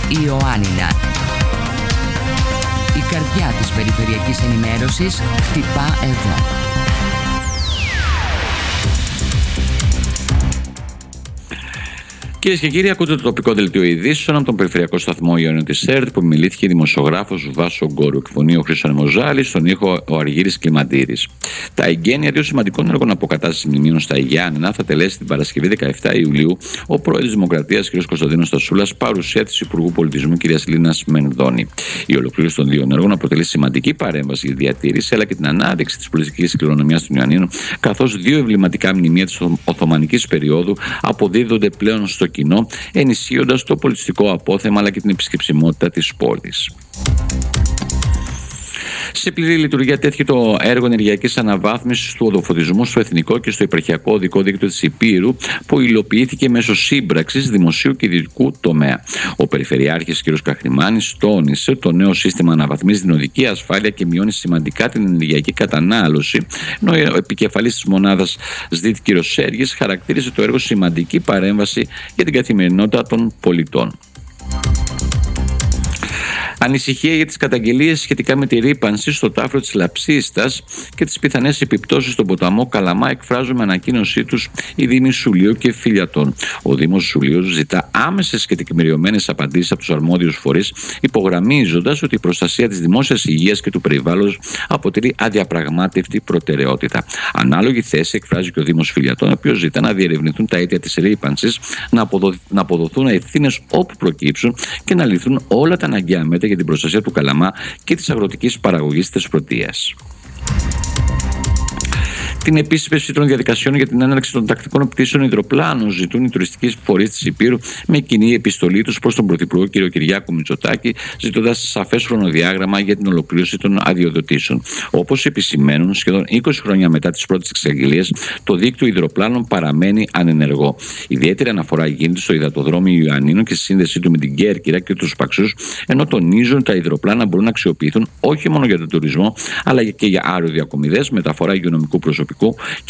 Ιωάννινα. Η καρδιά της περιφερειακής ενημέρωσης χτυπά εδώ. Κυρίες και κύριοι, ακούτε το τοπικό δελτίο ειδήσεων από τον περιφερειακό σταθμό Ιωνίων της ΕΡΤ, που μιλήθηκε η δημοσιογράφος Βάσο Γκόρου. Εκφωνεί ο Χρήστος Ανεμοζάλης, στον ήχο ο Αργύρης Κλιμαντήρης. Τα εγγένεια δύο σημαντικών έργων αποκατάστασης μνημείων στα Γιάννενα θα τελέσει την Παρασκευή 17 Ιουλίου ο πρόεδρος της Δημοκρατίας κ. Κωνσταντίνος Τασούλας, παρουσία της Υπουργού Πολιτισμού κ. Λίνας Μενδώνη. Η ολοκλήρωση των δύο έργων αποτελεί σημαντική παρέμβαση για τη διατήρηση αλλά και την ανάδειξη της πολιτικής κληρονομιάς των Ιωαννίνων, καθώς δύο εμβληματικά μνημεία της Οθωμανικής περίοδου αποδίδονται πλέον στο κοινό, ενισχύοντας το πολιτιστικό απόθεμα αλλά και την επισκεψιμότητα της πόλης. Σε πλήρη λειτουργία τέθηκε το έργο ενεργειακής αναβάθμισης του οδοφωτισμού στο εθνικό και στο υπαρχιακό οδικό δίκτυο της Υπήρου, που υλοποιήθηκε μέσω σύμπραξης δημοσίου και ιδιωτικού τομέα. Ο Περιφερειάρχης κ. Καχρημάνης τόνισε το νέο σύστημα αναβαθμίζει την οδική ασφάλεια και μειώνει σημαντικά την ενεργειακή κατανάλωση, ενώ ο επικεφαλής της μονάδας ΣΔΙΤ κ. Σέργης χαρακτήρισε το έργο σημαντική παρέμβαση για την καθημερινότητα των πολιτών. Ανησυχία για τις καταγγελίες σχετικά με τη ρύπανση στο τάφρο της Λαψίστας και τις πιθανές επιπτώσεις στον ποταμό Καλαμά εκφράζουν με ανακοίνωσή τους οι Δήμοι Σουλίου και Φιλιατών. Ο Δήμος Σουλίου ζητά άμεσες και τεκμηριωμένες απαντήσεις από τους αρμόδιους φορείς, υπογραμμίζοντας ότι η προστασία της δημόσιας υγείας και του περιβάλλοντος αποτελεί αδιαπραγμάτευτη προτεραιότητα. Ανάλογη θέση εκφράζει και ο Δήμος Φιλιατών, ο οποίος ζητά να διερευνηθούν τα αίτια της ρύπανσης, να αποδοθούν ευθύνες όπου προκύψουν και να ληφθούν όλα τα αναγκαία μέτρα για την προστασία του Καλαμά και της αγροτικής παραγωγής της Πρωτείας. Την επίσπευση των διαδικασιών για την έναρξη των τακτικών πτήσεων υδροπλάνων ζητούν οι τουριστικοί φορείς της Υπήρου με κοινή επιστολή τους προς τον Πρωθυπουργό κ. Κυριάκο Μητσοτάκη, ζητώντας σαφές χρονοδιάγραμμα για την ολοκλήρωση των αδειοδοτήσεων. Όπως επισημαίνουν, σχεδόν 20 χρόνια μετά τις πρώτες εξαγγελίες, το δίκτυο υδροπλάνων παραμένει ανενεργό. Ιδιαίτερη αναφορά γίνεται στο υδατοδρόμιο Ιωαννίνων και στη σύνδεσή του με την Κέρκυρα και τους Παξούς, ενώ τονίζουν ότι τα υδροπλάνα μπορούν να αξιοποιηθούν όχι μόνο για τον τουρισμό, αλλά και για αεροδιακομιδές, μεταφορά υγειονομικού προσωπικού